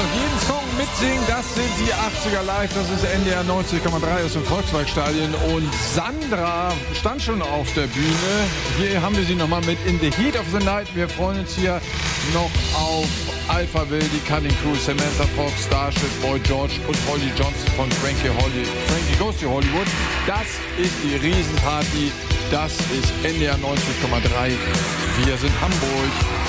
noch jeden Song mitsingen. Das sind die 80er Live. Das ist NDR 90,3 aus dem Volkswagenstadion. Und Sandra stand schon auf der Bühne. Hier haben wir sie nochmal mit In the Heat of the Night. Wir freuen uns hier noch auf Alphaville, die Cutting Crew, Samantha Fox, Starship, Boy George und Holly Johnson von Frankie Goes to Hollywood. Das ist die Riesenparty. Das ist NDR 90,3. Wir sind Hamburg.